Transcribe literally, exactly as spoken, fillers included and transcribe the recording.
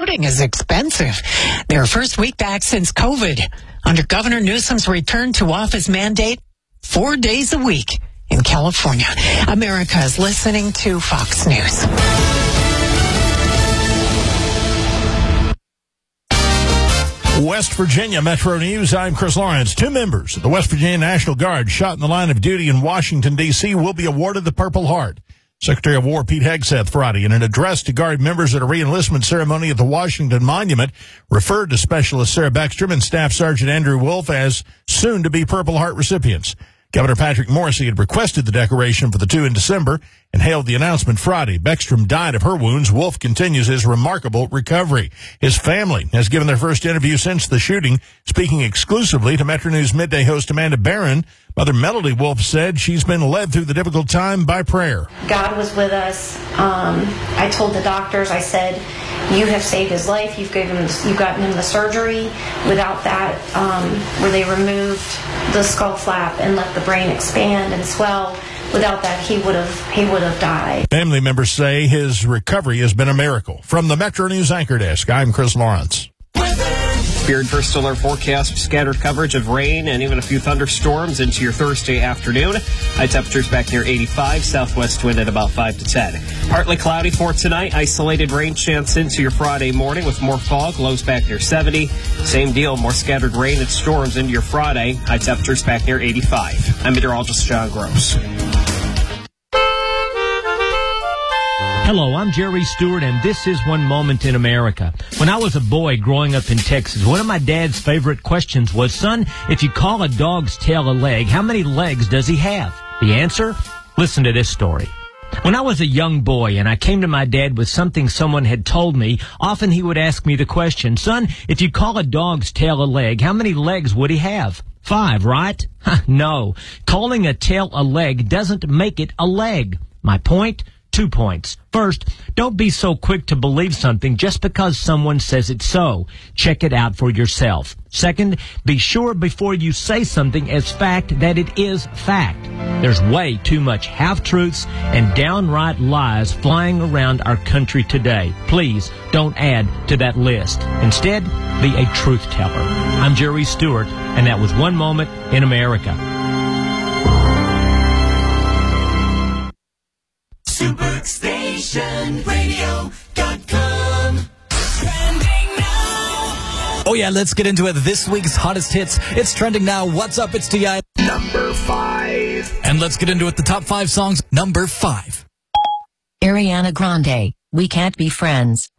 commuting is expensive. Their first week back since COVID. Under Governor Newsom's return to office mandate, four days a week in California. America is listening to Fox News. West Virginia Metro News. I'm Chris Lawrence. Two members of the West Virginia National Guard shot in the line of duty in Washington, D C will be awarded the Purple Heart. Secretary of War Pete Hegseth Friday, in an address to Guard members at a re-enlistment ceremony at the Washington Monument, referred to Specialist Sarah Beckstrom and Staff Sergeant Andrew Wolf as soon-to-be Purple Heart recipients. Governor Patrick Morrisey had requested the decoration for the two in December and hailed the announcement Friday. Beckstrom died of her wounds. Wolf continues his remarkable recovery. His family has given their first interview since the shooting. Speaking exclusively to Metro News Midday host Amanda Barron, Mother Melody Wolf said she's been led through the difficult time by prayer. God was with us. Um, I told the doctors, I said, you have saved his life. You've given him, you've gotten him the surgery. Without that, um, where they removed the skull flap and let the brain expand and swell, without that, he would have he would have died. Family members say his recovery has been a miracle. From the Metro News Anchor Desk, I'm Chris Lawrence. Spirit First Alert forecast scattered coverage of rain and even a few thunderstorms into your Thursday afternoon. High temperatures back near eighty-five, southwest wind at about five to ten. Partly cloudy for tonight, isolated rain chance into your Friday morning with more fog, lows back near seventy. Same deal, more scattered rain and storms into your Friday, high temperatures back near eighty-five. I'm meteorologist John Gross. Hello, I'm Jerry Stewart, and this is One Moment in America. When I was a boy growing up in Texas, one of my dad's favorite questions was, son, if you call a dog's tail a leg, how many legs does he have? The answer? Listen to this story. When I was a young boy and I came to my dad with something someone had told me, often he would ask me the question, son, if you call a dog's tail a leg, how many legs would he have? Five, right? No. Calling a tail a leg doesn't make it a leg. My point? Two points. First, don't be so quick to believe something just because someone says it's so. Check it out for yourself. Second, be sure before you say something as fact that it is fact. There's way too much half-truths and downright lies flying around our country today. Please don't add to that list. Instead, be a truth teller. I'm Jerry Stewart, and that was One Moment in America. Superstation Radio dot com. Trending now. Oh yeah, let's get into it. This week's hottest hits. It's trending now. What's up? It's T I Number five. And let's get into it. The top five songs. Number five. Ariana Grande, We Can't Be Friends.